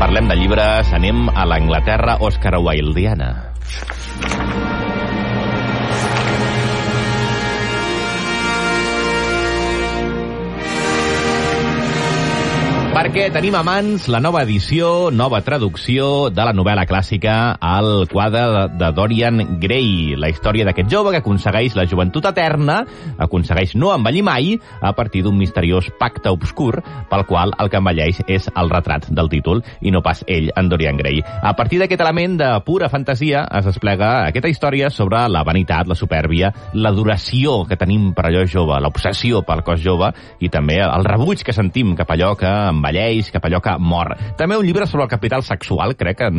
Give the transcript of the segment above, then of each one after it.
Parlem de llibres, anem a l'Anglaterra Oscar Wildiana. Perquè tenim a mans la nova edició, nova traducció de la novel·la clàssica El quadre de Dorian Gray, la història d'aquest jove que aconsegueix la joventut eterna, aconsegueix no envellir mai a partir d'un misteriós pacte obscur pel qual el que envelleix és el retrat del títol i no pas ell, en Dorian Gray. A partir d'aquest element de pura fantasia es desplega aquesta història sobre la vanitat, la supèrbia, l'adoració que tenim per allò jove, l'obsessió pel cos jove i també el rebuig que sentim cap allò que envelleix, cap allò que mor. També un llibre sobre el capital sexual, crec que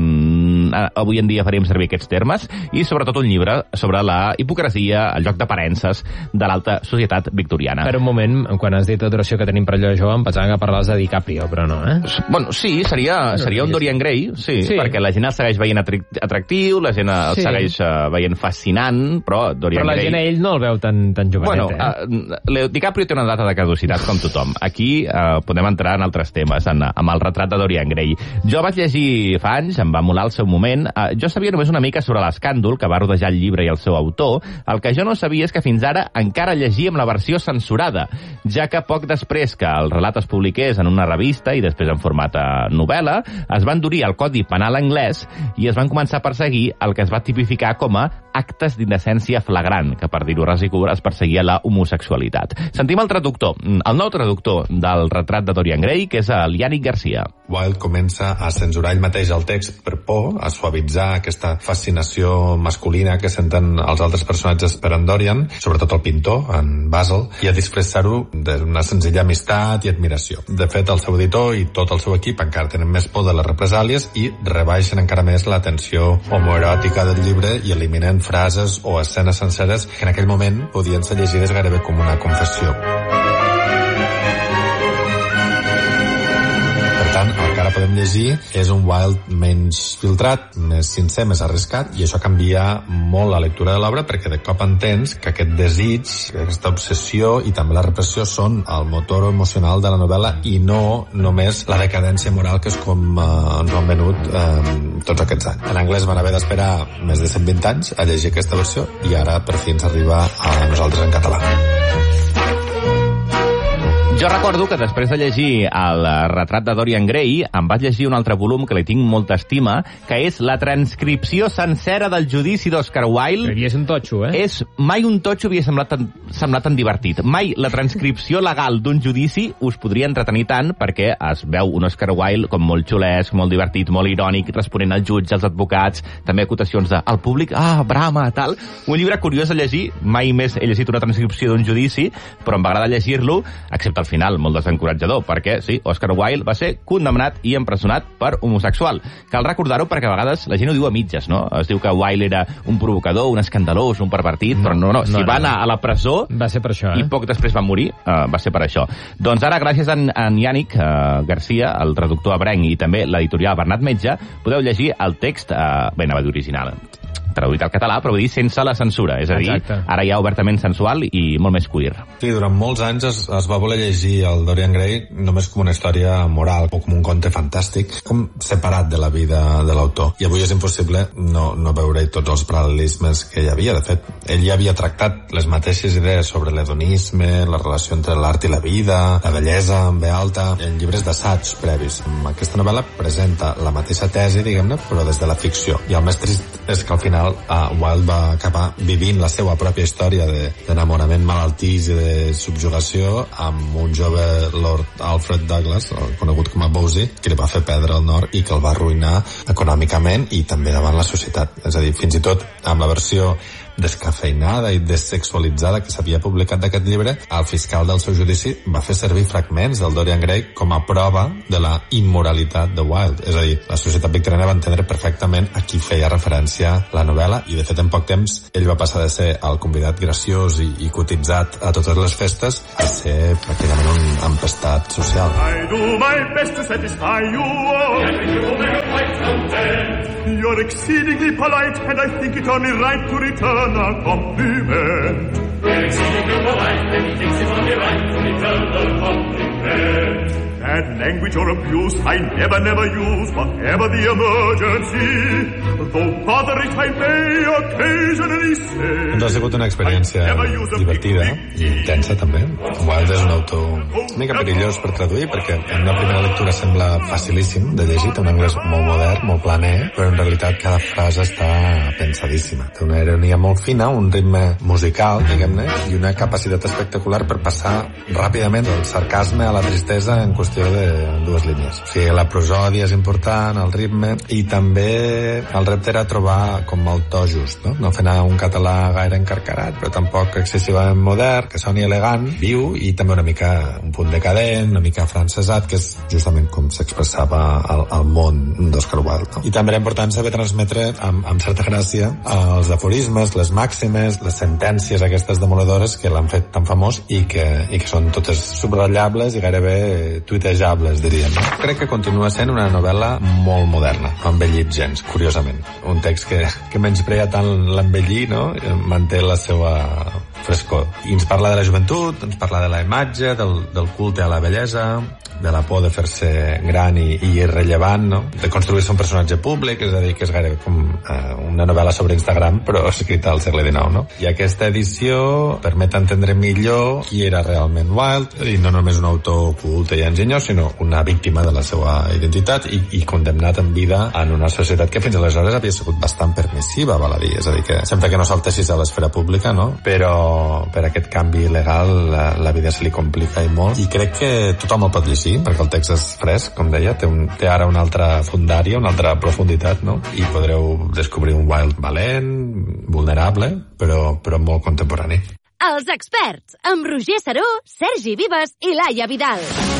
avui en dia faríem servir aquests termes, i sobretot un llibre sobre la hipocresia, el joc d'aparences de l'alta societat victoriana. Per un moment, quan has dit adoració que tenim per allò jove, em pensava que parlaves de DiCaprio, però no, eh? Bueno, sí, seria un Dorian Gray, sí, perquè la gent el segueix veient atractiu, la gent el segueix veient fascinant, però Dorian Gray... Però la gent a ell no el veu tan jovenet, Bueno, DiCaprio té una data de caducitat com tothom. Aquí podem entrar en altres temes, amb el retrat de Dorian Gray. Jo vaig llegir fa anys, em va molar el seu moment. Jo sabia només una mica sobre l'escàndol que va rodejar el llibre i el seu autor. El que jo no sabia és que fins ara encara llegíem la versió censurada, ja que poc després que el relat es publiqués en una revista i després en format novel·la, es va endurir el Codi Penal anglès i es van començar a perseguir el que es va tipificar com a actes d'indecència flagrant, que per dir-ho ras i curt es perseguia la homosexualitat. Sentim el traductor, el nou traductor del retrat de Dorian Gray, que és el Yannick Garcia. Wilde comença a censurar ell mateix el text per por, a suavitzar aquesta fascinació masculina que senten els altres personatges per en Dorian, sobretot el pintor, en Basil, i a disfressar-ho d'una senzilla amistat i admiració. De fet, el seu editor i tot el seu equip encara tenen més por de les represàlies i rebaixen encara més la tensió homoeròtica del llibre i eliminen frases o escenes senceres que en aquell moment podien ser llegides gairebé com una confessió. El que ara podem llegir és un Wilde menys filtrat, més sincer, més arriscat, i això canvia molt la lectura de l'obra perquè de cop entens que aquest desig, aquesta obsessió i també la repressió són el motor emocional de la novel·la i no només la decadència moral que és com ens ho han venut tots aquests anys. En anglès van haver d'esperar més de 120 anys a llegir aquesta versió i ara per fi ens arriba a nosaltres en català. Jo recordo que després de llegir el retrat de Dorian Gray em vaig llegir un altre volum que li tinc molta estima, que és la transcripció sencera del judici d'Oscar Wilde. I és un totxo, Mai un totxo havia semblat tan divertit. Mai la transcripció legal d'un judici us podria entretenir tant perquè es veu un Oscar Wilde com molt xulesc, molt divertit, molt irònic, responent al jutge, als advocats, també acotacions de el públic, brama, tal. Un llibre curiós de llegir, mai més he llegit una transcripció d'un judici, però em va agradar llegir-lo, excepte al final, molt desencoratjador, perquè, sí, Oscar Wilde va ser condemnat i empresonat per homosexual. Cal recordar-ho perquè a vegades la gent ho diu a mitges, no? Es diu que Wilde era un provocador, un escandalós, un pervertit, però no. Si va anar a la presó va ser per això, i poc després va morir, va ser per això. Doncs ara, gràcies a en Yannick Garcia, el traductor ebrenc i també l'editorial Bernat Metge, podeu llegir el text, anava d'original, traduït al català, però vull dir sense la censura. És a dir, ara ja obertament sensual i molt més queer. Sí, durant molts anys es va voler llegir el Dorian Gray només com una història moral o com un conte fantàstic, com separat de la vida de l'autor. I avui és impossible no veure tots els paral·lelismes que hi havia. De fet, ell ja havia tractat les mateixes idees sobre l'hedonisme, la relació entre l'art i la vida, la bellesa en ve alta, en llibres d'assaig previs. Aquesta novel·la presenta la mateixa tesi, diguem-ne, però des de la ficció. I el més trist és que al final Wilde va acabar vivint la seva pròpia història d'enamorament malaltís i de subjugació amb un jove Lord Alfred Douglas, conegut com a Bosie, que li va fer perdre el nord i que el va arruïnar econòmicament i també davant la societat. És a dir, fins i tot amb la versió descafeinada i dessexualitzada que s'havia publicat d'aquest llibre, el fiscal del seu judici va fer servir fragments del Dorian Gray com a prova de la immoralitat de Wilde. És a dir, la societat victoriana va entendre perfectament a qui feia referència la novel·la i, de fet, en poc temps ell va passar de ser el convidat graciós i cotitzat a totes les festes a ser pràcticament un empestat social. I do my best to satisfy you. You're exceedingly polite and I think it only right to return a compliment. You're exceedingly polite and he thinks it only right to return a compliment. Bad language or abuse I never use, whatever the emergency. Though bother it I may occasionally say. Doncs ha sigut una experiència divertida i intensa també. Wilde és un autor una mica perillós per traduir, perquè en una primera lectura sembla facilíssim de llegir, té un anglès molt modern, molt planer, però en realitat cada frase està pensadíssima. Té una ironia molt fina, un ritme musical, diguem-ne, i una capacitat espectacular per passar ràpidament del sarcasme a la tristesa en qüestió de 2 línies. O sigui, la prosòdia és important, el ritme, i també el repte era trobar com el to just, no? No fer anar un català gaire encarcarat, però tampoc excessivament modern, que soni elegant, viu, i també una mica un punt decadent, una mica francesat, que és justament com s'expressava al món d'Oscar Wilde. No? I també era important saber transmetre amb certa gràcia els aforismes, les màximes, les sentències aquestes demoledores que l'han fet tan famós i que són totes subratllables i gairebé tuitejables, diríem. No? Crec que continua sent una novel·la molt moderna, no ha envellit gens, curiosament. Un text que menysprea tant l'envellir, no? Manté la seva frescor. I ens parla de la joventut, ens parla de la imatge, del culte a la bellesa, de la por de fer-se gran i irrellevant, no? De construir-se un personatge públic, és a dir, que és gairebé com una novel·la sobre Instagram, però escrita al segle XIX, no? I aquesta edició permet entendre millor qui era realment Wilde, i no només un autor culte i enginyós, sinó una víctima de la seva identitat i condemnat en vida en una societat que fins aleshores havia sigut bastant permissiva, val a dir. És a dir, que sempre que no saltessis a l'esfera pública, no? Però per aquest canvi legal la vida se li complica i molt, i crec que tothom el pot llegir, perquè el text és fresc, com deia, té ara una altra fundària, una altra profunditat, no? I podreu descobrir un Wilde valent, vulnerable, però molt contemporani. Els experts, amb Roger Saró, Sergi Vives i Laia Vidal.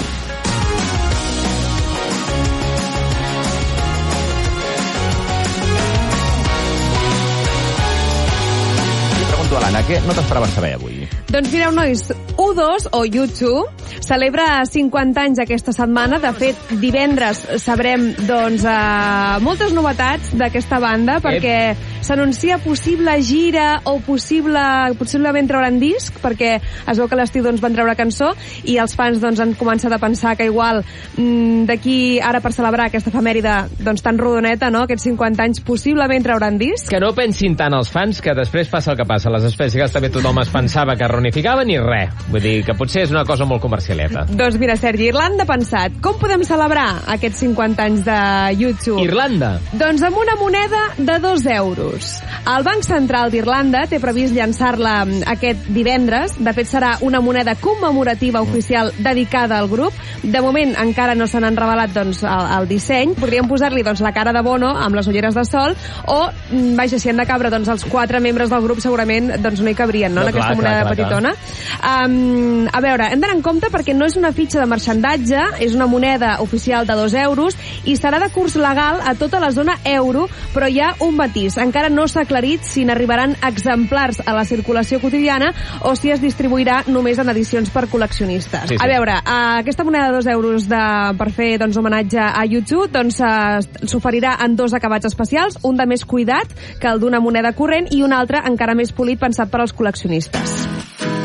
Tu, Alana, què no t'esperaves saber avui? Doncs mireu, nois, U2 o U2 celebra 50 anys aquesta setmana. De fet, divendres sabrem doncs, moltes novetats d'aquesta banda, perquè s'anuncia possible gira o possiblement trauran disc, perquè es veu que a l'estiu doncs, van treure cançó i els fans doncs, han començat a pensar que igual d'aquí ara per celebrar aquesta efemèride doncs, tan rodoneta, no? Aquests 50 anys possiblement trauran disc. Que no pensin tant els fans, que després passa el que passa. Les espècies també tothom es pensava que reunificaven i res. Vull dir que potser és una cosa molt comercialeta. Doncs mira, Sergi, Irlanda ha pensat, com podem celebrar aquests 50 anys de U2? Irlanda? Doncs amb una moneda de 2 euros. El Banc Central d'Irlanda té previst llançar-la aquest divendres. De fet, serà una moneda commemorativa oficial dedicada al grup. De moment encara no se n'han revelat doncs, el disseny. Podríem posar-li doncs, la cara de Bono amb les ulleres de sol o, vaja, si han de cabre doncs, els 4 membres del grup segurament doncs, no hi cabrien, no? En aquesta moneda petitona. A veure, hem d'anar en compte perquè no és una fitxa de marxandatge, és una moneda oficial de 2 euros i serà de curs legal a tota la zona euro, però hi ha un matís. Encara no s'ha aclarit si n'arribaran exemplars a la circulació quotidiana o si es distribuirà només en edicions per col·leccionistes. Sí, sí. A veure, aquesta moneda de 2 euros per fer doncs, homenatge a U2 doncs, s'oferirà en 2 acabats especials, un de més cuidat que el d'una moneda corrent i un altre encara més polit pensat per als col·leccionistes.